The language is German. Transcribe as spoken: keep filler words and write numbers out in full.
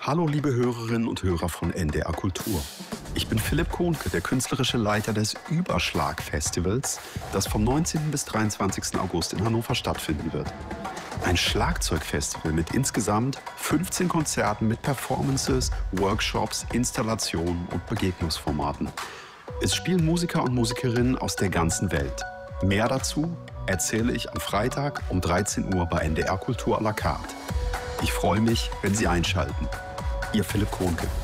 Hallo liebe Hörerinnen und Hörer von N D R Kultur. Ich bin Philipp Kohnke, der künstlerische Leiter des Überschlag-Festivals, das vom neunzehnten bis dreiundzwanzigsten August in Hannover stattfinden wird. Ein Schlagzeugfestival mit insgesamt fünfzehn Konzerten mit Performances, Workshops, Installationen und Begegnungsformaten. Es spielen Musiker und Musikerinnen aus der ganzen Welt. Mehr dazu erzähle ich am Freitag um dreizehn Uhr bei N D R Kultur à la carte. Ich freue mich, wenn Sie einschalten. Ihr Philipp Kohnke.